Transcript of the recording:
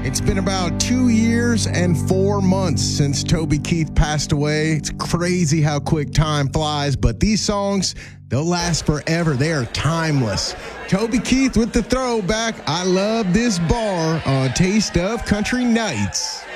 It's been about 2 years and 4 months since Toby Keith passed away. It's crazy how quick time flies, but these songs, they'll last forever. They are timeless. Toby Keith with the throwback, I Love This Bar on Taste of Country Nights.